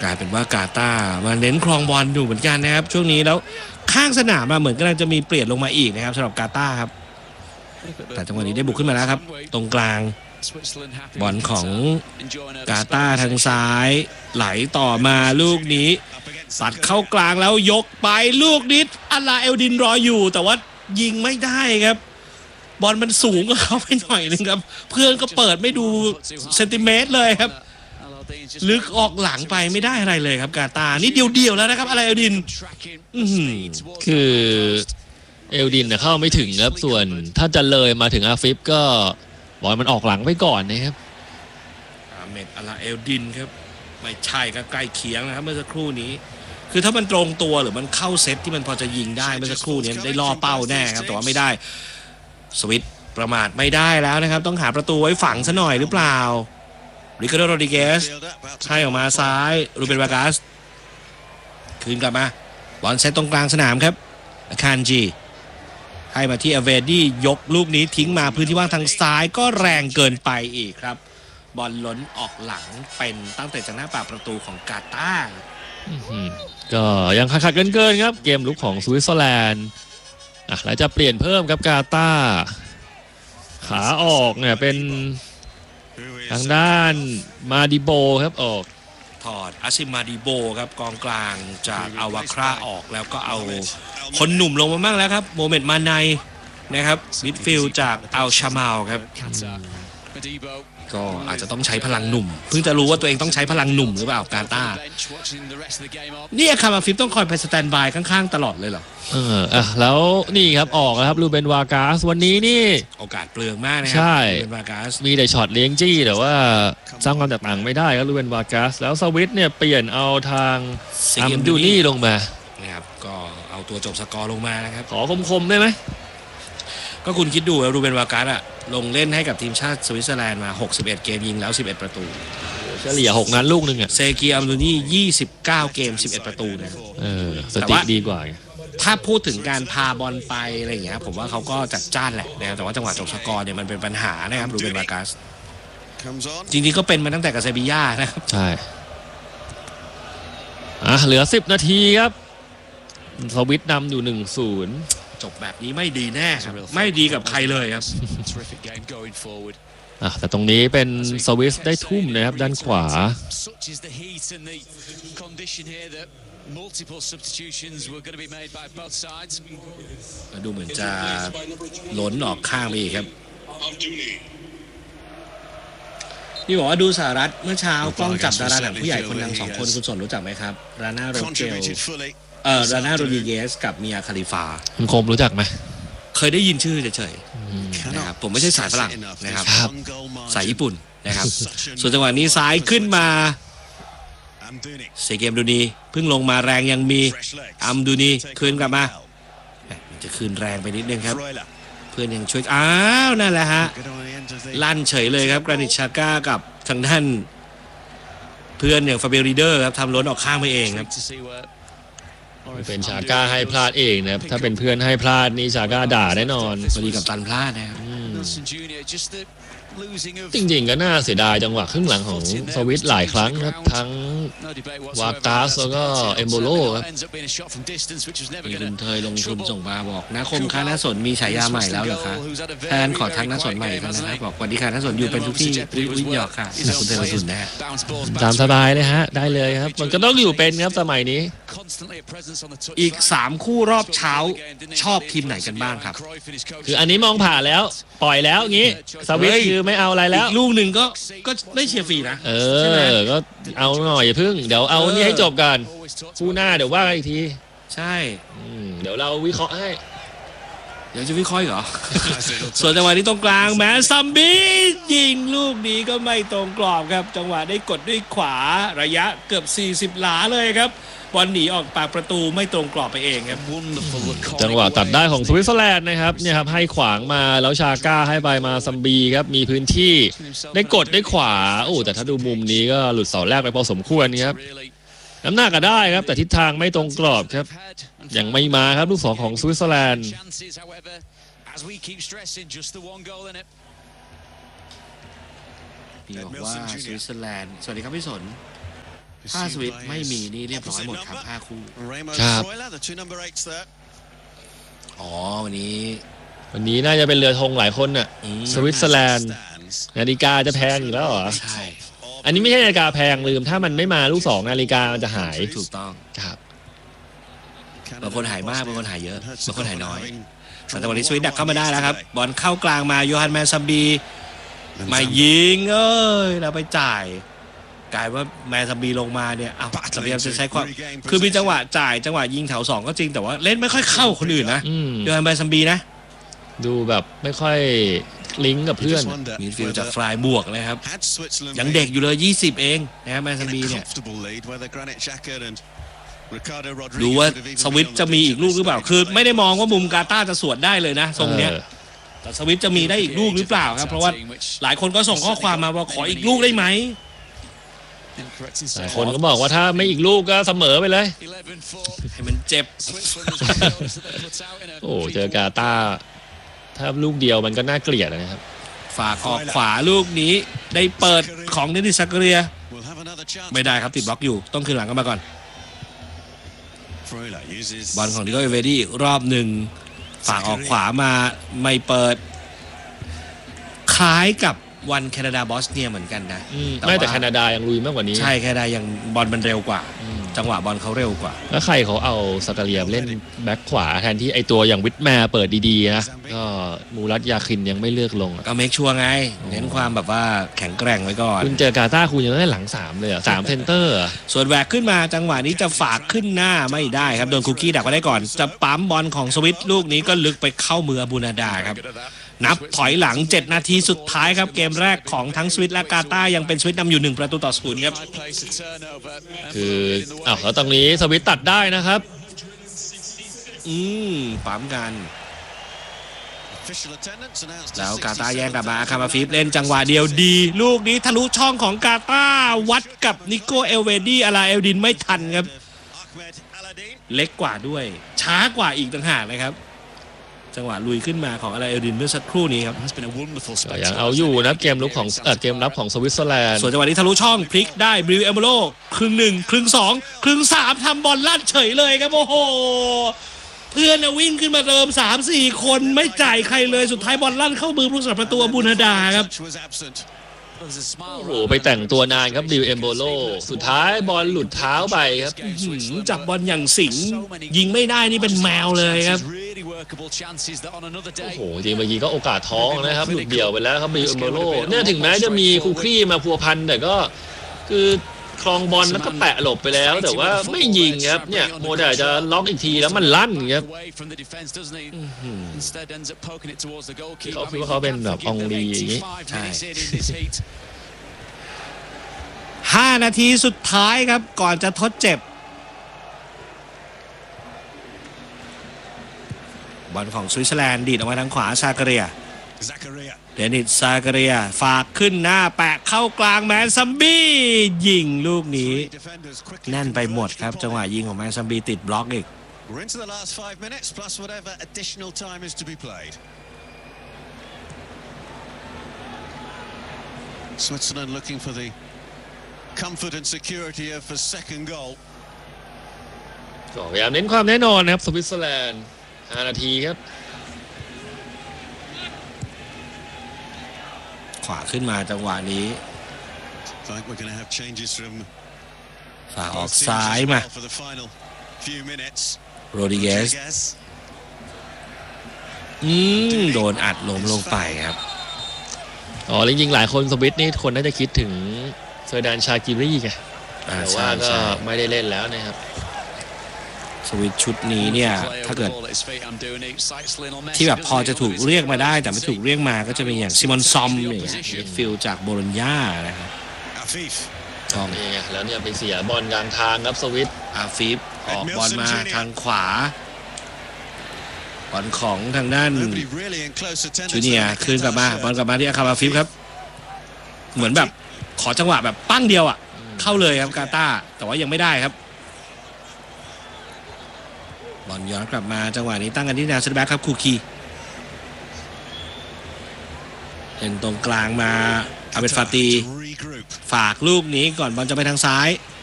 กลายเป็นว่ากาตาร์มาเน้นครองบอลอยู่เหมือนกันนะครับช่วงนี้แล้วข้างสนามเหมือนกำลังจะมีเปลี่ยนลงมาอีกนะครับสำหรับกาตาร์ครับแต่จังหวะนี้ได้บุกขึ้นมาแล้วครับตรงกลางบอลของกาตาร์ทางซ้ายไหลต่อมาลูกนี้สัดเข้ากลางแล้วยกไปลูกนิดอัลลาเอลดินรออยู่แต่ว่ายิงไม่ได้ครับบอลมันสูงก็เข้าไปหน่อยนึงครับเพื่อนก็เปิดไม่ดูเซนติเมตรเลยครับลึกออกหลังไปไม่ได้อะไรเลยครับกาตาร์นี่เดียวๆแล้วนะครับอัลลาเอลดินคือเอลดินเข้าไม่ถึงครับส่วนถ้าจะเลยมาถึงอาฟิฟก็บอลมันออกหลังไปก่อนนะครับอาเมดอัลลาเอลดินครับไม่ใช่ก็ใกล้เคียงนะครับเมื่อสักครู่นี้คือถ้ามันตรงตัวหรือมันเข้าเซตที่มันพอจะยิงได้เมื่อสักครู่นี้ได้ล่อเป้าแน่ครับแต่ว่าไม่ได้สวิตประมาทไม่ได้แล้วนะครับต้องหาประตูไว้ฝังซะหน่อยหรือเปล่าริคาร์โด โรดริเกสให้ออกมาซ้ายรูเบน วากาสคืนกลับมาบอลเซตตรงกลางสนามครับอาคานจีให้มาที่อเวดี้ยกลูกนี้ทิ้งมาพื้นที่ว่างทางซ้ายก็แรงเกินไปอีกครับบอลล้นออกหลังเป็นตั้งแต่จากหน้าปากประตูของกาตาร์ก็ยังขาดเกินครับเกมลุกของสวิตเซอร์แลนด์แล้วจะเปลี่ยนเพิ่มครับกาตาร์ขาออกเนี่ยเป็นทางด้านมาดิโบครับออกถอดอาซิมาดิโบครับกองกลางจากอาวาคราออกแล้วก็เอาคนหนุ่มลงมาบ้างแล้วครับโมเมนต์มาไนนะครับมิดฟิลด์จากอัลชามาลครับก็อาจจะต้องใช้พลังหนุ่มเพิ่งจะรู้ว่าตัวเองต้องใช้พลังหนุ่มหรือเปล่ากาตาร์นี่คามาฟิฟต้องคอยไปสแตนบายข้างๆตลอดเลยเหรอแล้วนี่ครับออกแล้วครับรูเบน วากาสวันนี้นี่โอกาสเปลืองมากนะครัใช่รูเบน วากาสมีแต่ช็อตเลี้ยงจี้แต่ว่าสร้างความแตกต่างไม่ได้ครับรูเบน วากาสแล้วสวิตเนี่ยเปลี่ยนเอาทางอัมดูนี่ลงมานะครับก็เอาตัวจบสกอร์ลงมานะครับขอคมๆได้ไหมก็คุณคิดดูรูเบน วากาสลงเล่นให้กับทีมชาติสวิตเซอร์แลนด์มา61เกมยิงแล้ว11ประตูเฉลี่ย6นัดลูกนึงเซกีอัมดูนี่29เกม11ประตูนะสถิติดีกว่าถ้าพูดถึงการพาบอลไปอะไรอย่างเงี้ยผมว่าเขาก็จัดจ้านแหละนะแต่ว่าจังหวะจบสกอร์เนี่ยมันเป็นปัญหานะครับรูเบน วากาสจริงๆก็เป็นมาตั้งแต่กับเซบีย่านะครับใช่เหลือ10นาทีครับสวิตนำอยู่ 1-0 จบแบบนี้ไม่ดีแน่ครับไม่ดีกับใครเลยครับแต่ตรงนี้เป็นสวิสได้ทุ่มนะครับด้านขวาดูเหมือนจะล้นออกข้างไปอีกครับนี่บอกว่าดูสหรัฐเมื่อเช้ากล้องจับดาราหนังผู้ใหญ่คนดัง2คนคุณสนรู้จักไหมครับราน่า โรเจลราน่า โรดริเกสกับเมียคาลิฟาคุณคมรู้จักไหมเคยได้ยินชื่อเฉยๆนะครับผมไม่ใช่สายฝรั่งนะครับสายญี่ปุ่นนะครับส่วนจังหวะนี้ซ้ายขึ้นมาเซเกมดูนีเพิ่งลงมาแรงยังมีอัมดูนีคืนกลับมาจะคืนแรงไปนิดนึงครับเพื่อนยังช่วยนั่นแหละฮะลั่นเฉยเลยครับกรานิตชาก้ากับทางด้านเพื่อนอย่างฟาเบรีเดอร์ครับทำล้นออกข้างไปเองครับเป็นชาก้าให้พลาดเองนะครับถ้าเป็นเพื่อนให้พลาดนี่ชาก้าด่าแน่นอนพอดีกับตันพลาดนะครับจริงๆก็น่าเสียดายจังหวะครึ่งหลังของสวิตหลายครั้งครับทั้งวากาสแล้วก็เอมโบโลครับมีคุณเทยลงทุนส่งมาบอกนาคมค้านาสนมีฉายาใหม่แล้วเหรอคะแทนขอทักนาสนใหม่กันนะครับบอกสวัสดีค่ะนาสนอยู่เป็นทุกที่วิ่งหยอกค่ะคุณเทยลงทุนนะฮะตามสบายเลยฮะได้เลยครับมันก็ต้องอยู่เป็นครับสมัยนี้อีก3คู่รอบเช้าชอบทีมไหนกันบ้างครับคืออันนี้มองผ่านแล้วปล่อยแล้วงี้สวิตคือไม่เอาอะไรแล้วลูกหนึ่งก็ได้เชียร์ฟรีนะก็เอาหน่อยอย่าพึ่งเดี๋ยวเอานี่ให้จบกันคู่หน้าเดี๋ยวว่ากันอีกทีใช่เดี๋ยวเราวิเคราะห์ให้เดี๋ยวจะวิเคราะห์เหรอ ส่วนจังหวะนี้ตรงกลางแม้ซัมบี้ยิงลูกนี้ก็ไม่ตรงกรอบครับจังหวะได้กดด้วยขวาระยะเกือบ40หลาเลยครับบอลหนีออกปากประตูไม่ตรงกรอบไปเองครับจังหวะตัดได้ของสวิตเซอร์แลนด์นะครับเนี่ยครับให้ขวางมาแล้วชาก้าให้ไปมาซัมบีครับมีพื้นที่ได้กดได้ขวาแต่ถ้าดูมุมนี้ก็หลุดเสาแรกไปพอสมควรครับน้ำหนักก็ได้ครับแต่ทิศทางไม่ตรงกรอบครับยังไม่มาครับลูก2ของสวิตเซอร์แลนด์พี่บอกว่าสวิตเซอร์แลนด์สวัสดีครับพี่สนถ้าสวิตไม่มีนี่เรียบร้อยหมดครับ5 คู่ครับอ๋อวันนี้วันนี้น่าจะเป็นเรือธงหลายคนน่ะ สวิตเซอร์แลนด์นาฬิกาจะแพงอีกแล้วเหรอใช่อันนี้ไม่ใช่นาฬิกาแพงลืมถ้ามันไม่มาลูก2นาฬิกามันจะหายถูกต้องครับบางคนหายมากบางคนหายเยอะบางคนหายน้อยแต่วันนี้สวิตดักเข้ามาได้แล้วครับบอลเข้ากลางมาโยฮันแมนซัมบีมายิงเราไปจ่ายกลายว่าแมนซัมบีลงมาเนี่ยพยายามจะใช้ความคือมีจังหวะจ่ายจังหวะยิงแถว2ก็จริงแต่ว่าเล่นไม่ค่อยเข้าคนอื่นนะโยฮันแมนซัมบีนะดูแบบไม่ค่อยลิงก์กับเพื่อนมิดฟิลด์จากฟลายบวกเลยครับยังเด็กอยู่เลย20เองนะครับแมนซัมบีเนี่ยดูว่าสวิตจะมีอีกลูกหรือเปล่าคือไม่ได้มองว่ามุมกาตาร์จะสวนได้เลยนะทรงเนี้ยแต่สวิตจะมีได้อีกลูกหรือเปล่าครับเพราะว่าหลายคนก็ส่งข้อความมาว่าขออีกลูกได้ไหมหลายคนก็บอกว่าถ้าไม่อีกลูกก็เสมอไปเลยให้มันเจ็บโอ้เจอกาตาร์ถ้าลูกเดียวมันก็น่าเกลียดนะครับฝากออกขวาลูกนี้ได้เปิดของเดนิส ซาการียไม่ได้ครับติดบล็อกอยู่ต้องคืนหลังกันมาก่อนบอลของดิโก้เอเวดี้รอบหนึ่งฝากออกขวามาไม่เปิดคล้ายกับวันแคนาดาบอสเนียเหมือนกันนะไม่แต่แคนาดายังลุยมากกว่านี้ใช่แคนาดายังบอลมันเร็วกว่าจังหวะบอลเขาเร็วกว่าแล้วใครเขาเอาซาการียเล่นแบ็คขวาแทนที่ไอตัวอย่างวิทแมร์เปิดดีๆนะก็มูรัตยาคินยังไม่เลือกลงก็เมคชัวร์ไงเน้นความแบบว่าแข็งแกร่งไว้ก่อนคุณเจอกาตาร์คุณยังได้หลัง3เลย3เซนเตอร์ส่วนแหวกขึ้นมาจังหวะนี้จะฝากขึ้นหน้าไม่ได้ครับโดนคุกกี้ดักไว้ได้ก่อนจะปั๊มบอลของสวิตลูกนี้ก็ลึกไปเข้ามืออบูนาดาครับนับถอยหลัง7นาทีสุดท้ายครับเกมแรกของทั้งสวิตและกาตาร์ยังเป็นสวิตนำอยู่1-0ครับคือแล้วตรงนี้สวิตตัดได้นะครับปั๊มกันแล้วกาตาร์แย่งกลับมาคามาฟิฟเล่นจังหวะเดียวดีลูกนี้ทะลุช่องของกาตาร์วัดกับนิโก้เอลเวดี้อาราเอลดินไม่ทันครับเล็กกว่าด้วยช้ากว่าอีกต่างหากนะครับจังหวะลุยขึ้นมาของอาราเอลดินเมื่อสักครู่นี้ครับยังเอาอยู่นะเกมรับของสวิตเซอร์แลนด์ส่วนจังหวะนี้ทะลุช่องพลิกได้บริวเอมโบโลครึ่ง1ครึ่ง2ครึ่ง3ทำบอลลั่นเฉยเลยครับโอ้โหเพื่อนวิ่งขึ้นมาเติม 3-4 คนไม่จ่ายใครเลยสุดท้ายบอลลั่นเข้ามือผู้รักษาประตูบูนาดาครับโอ้โหไปแต่งตัวนานครับดิวเอมโบโลสุดท้ายบอลหลุดเท้าไปครับจับบอลอย่างสิงยิงไม่ได้นี่เป็นแมวเลยครับโอ้โหจริงเมื่อกี้ก็โอกาสท้องนะครับหลุดเดี่ยวไปแล้วครับดิวเอมโบโลเนี่ยถึงแม้จะมีคูครี่มาพัวพันแต่ก็คือคลองบอลแล้วก็แปะหลบไปแล้วแต่ว่าไม่ยิงครับเนี่ยโมเดลจะล็อกอีกทีแล้วมันลั่นครับเขาคิดว่าเขาเป็นแบบองลีอย่างนี้ใช่5 นาทีสุดท้ายครับก่อนจะทดเจ็บบอลของสวิตเซอร์แลนด์ดีดออกมาทางขวาซาการียเดนิส ซาการียฝากขึ้นหน้าแปะเข้ากลางแมนซัมบี้ยิงลูกนี้แน่นไปหมดครับจังหวะยิงของแมนซัมบี้ติดบล็อกอีก Switzerland looking for the comfort and security of a second goal ก็พยายามเน้นความแน่นอนนะครับสวิตเซอร์แลนด์5 นาทีครับขวาขึ้นมาจังหวะนี้ฝาออกซ้ายมาโรดิเกสโดนอัดล้มลงไปครับจริงๆหลายคนสวิตนี่คนน่าจะคิดถึงเซอร์ดานชากิรีไงแต่ว่าก็ไม่ได้เล่นแล้วนะครับสวิตชุดนี้เนี่ยถ้าเกิดที่แบบพอจะถูกเรียกมาได้แต่ไม่ถูกเรียกมาก็จะมีอย่างซิมอนซอมเนี่ยฟิลจากโบโลญญานะครับนี่ไงแล้วเนี่ยไปเสียบอลกลางทางครับสวิตอาฟิฟออกบอลมาทางขวาบอลของทางด้านจูเนียคืนกลับมาบอลกลับมาที่อาคามาฟิฟครับเหมือนแบบขอจังหวะแบบปั้งเดียวเข้าเลยครับกาตาร์แต่ว่ายังไม่ได้ครับบอลย้อนกลับมาจังหวะนี้ตั้งกันที่แนวเซนเตอร์แบ็คครับคูคีเล่นตรงกลางมาอาเบดฟาตีฝากลูกนี้ก่อนบอลจะไปทางซ้าย